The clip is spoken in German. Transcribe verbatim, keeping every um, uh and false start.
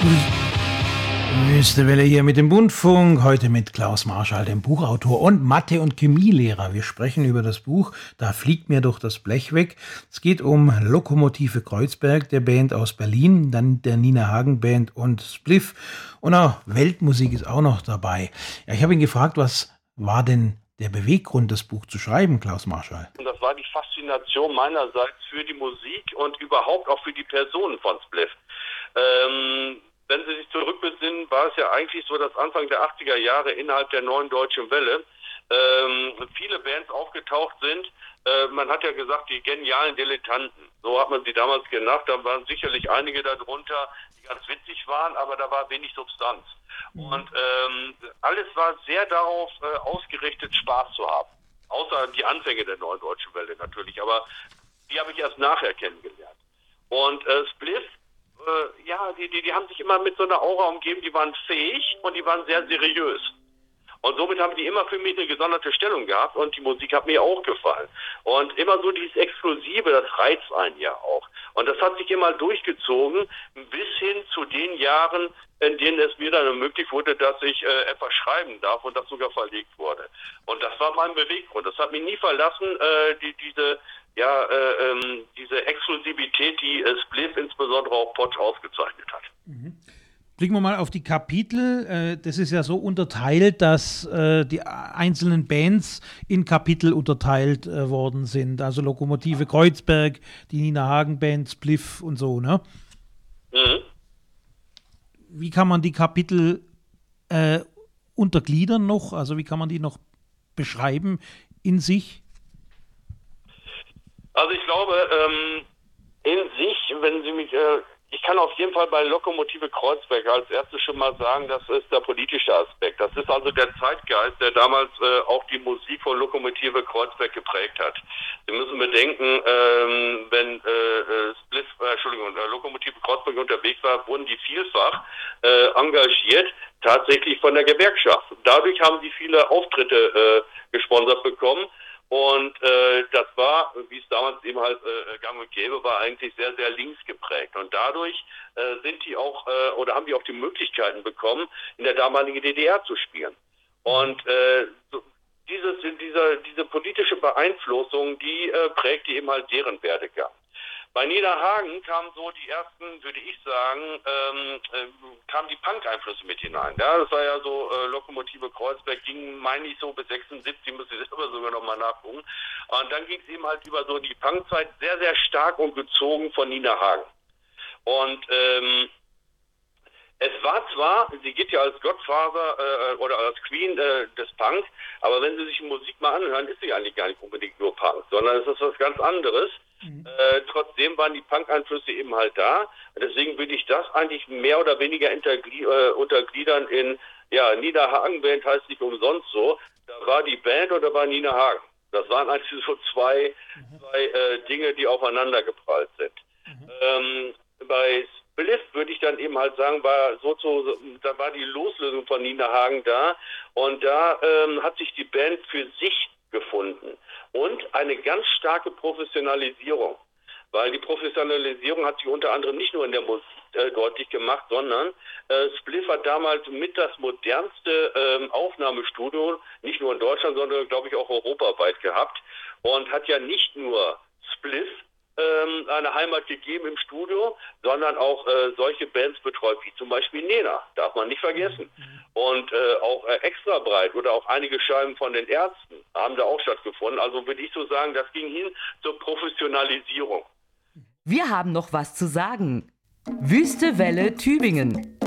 Wüste Welle hier mit dem Bundfunk, heute mit Klaus Marschall, dem Buchautor und Mathe- und Chemielehrer. Wir sprechen über das Buch Da fliegt mir doch das Blech weg. Es geht um Lokomotive Kreuzberg, der Band aus Berlin, dann der Nina Hagen Band und Spliff. Und auch Weltmusik ist auch noch dabei. Ja, ich habe ihn gefragt, was war denn der Beweggrund, das Buch zu schreiben, Klaus Marschall? Und das war die Faszination meinerseits für die Musik und überhaupt auch für die Personen von Spliff. Ähm, Wenn Sie sich zurückbesinnen, war es ja eigentlich so, dass Anfang der achtziger Jahre innerhalb der Neuen Deutschen Welle ähm, viele Bands aufgetaucht sind. Äh, man hat ja gesagt, die genialen Dilettanten. So hat man sie damals genannt. Da waren sicherlich einige darunter, die ganz witzig waren, aber da war wenig Substanz. Mhm. Und ähm, alles war sehr darauf äh, ausgerichtet, Spaß zu haben. Außer die Anfänge der Neuen Deutschen Welle natürlich. Aber die habe ich erst nachher kennengelernt. Und äh, Spliff, Äh, ja, die, die, die haben sich immer mit so einer Aura umgeben, die waren fähig und die waren sehr seriös. Und somit haben die immer für mich eine gesonderte Stellung gehabt und die Musik hat mir auch gefallen. Und immer so dieses Exklusive, das reizt einen ja auch. Und das hat sich immer durchgezogen bis hin zu den Jahren, in denen es mir dann ermöglicht wurde, dass ich äh, etwas schreiben darf und das sogar verlegt wurde. Und das war mein Beweggrund. Das hat mich nie verlassen, äh, die, diese ja, äh, ähm, diese Exklusivität, die äh, Spliff insbesondere auch Potsch ausgezeichnet hat. Mhm. Blicken wir mal auf die Kapitel. Das ist ja so unterteilt, dass die einzelnen Bands in Kapitel unterteilt worden sind. Also Lokomotive Kreuzberg, die Nina Hagen Band, Spliff und so, ne? Mhm. Wie kann man die Kapitel äh, untergliedern noch? Also wie kann man die noch beschreiben in sich? Also ich glaube, ähm, in sich, wenn Sie mich... Äh, Ich kann auf jeden Fall bei Lokomotive Kreuzberg als erstes schon mal sagen, das ist der politische Aspekt. Das ist also der Zeitgeist, der damals äh, auch die Musik von Lokomotive Kreuzberg geprägt hat. Sie müssen bedenken, ähm, wenn äh, Spliff, äh, Entschuldigung, äh, Lokomotive Kreuzberg unterwegs war, wurden die vielfach äh, engagiert, tatsächlich von der Gewerkschaft. Dadurch haben sie viele Auftritte äh, gesponsert bekommen. Und äh, das war, wie es damals eben halt äh, gang und gäbe, war eigentlich sehr, sehr links geprägt. Und dadurch äh, sind die auch, äh, oder haben die auch die Möglichkeiten bekommen, in der damaligen D D R zu spielen. Und äh, so, dieses, dieser, diese politische Beeinflussung, die äh, prägte eben halt deren Werdegang. Bei Nina Hagen kamen so die ersten, würde ich sagen, ähm, äh, kamen die Punk-Einflüsse mit hinein. Ja, das war ja so, äh, Lokomotive Kreuzberg ging, meine ich, so bis sechsundsiebzig, muss ich selber sogar nochmal nachgucken. Und dann ging es eben halt über so die Punk-Zeit sehr, sehr stark und gezogen von Nina Hagen. Und ähm, es war zwar, sie geht ja als Godfather äh, oder als Queen äh, des Punk, aber wenn Sie sich die Musik mal anhören, ist sie eigentlich gar nicht unbedingt nur Punk, sondern es ist was ganz anderes. Mhm. Äh, trotzdem waren die Punk-Einflüsse eben halt da. Deswegen würde ich das eigentlich mehr oder weniger intergli- äh, untergliedern in, ja, Nina Hagen Band heißt nicht umsonst so. Da war die Band oder war Nina Hagen. Das waren eigentlich so zwei, mhm. zwei äh, Dinge, die aufeinander geprallt sind. Mhm. Ähm, bei Spliff würde ich dann eben halt sagen, war so zu, da war die Loslösung von Nina Hagen da und da ähm, hat sich die Band für sich gefunden und eine ganz starke Professionalisierung, weil die Professionalisierung hat sich unter anderem nicht nur in der Musik äh, deutlich gemacht, sondern äh, Spliff hat damals mit das modernste äh, Aufnahmestudio, nicht nur in Deutschland, sondern glaube ich auch europaweit gehabt und hat ja nicht nur Spliff eine Heimat gegeben im Studio, sondern auch äh, solche Bands betreut, wie zum Beispiel Nena, darf man nicht vergessen. Und äh, auch äh, Extra Breit oder auch einige Scheiben von den Ärzten haben da auch stattgefunden. Also würde ich so sagen, das ging hin zur Professionalisierung. Wir haben noch was zu sagen. Wüste Welle Tübingen.